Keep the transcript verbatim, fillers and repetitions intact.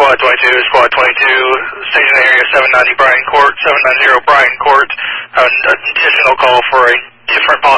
Squad twenty-two, Squad twenty-two, station area seven ninety Bryan Court, seven ninety Bryan Court. An additional call for a different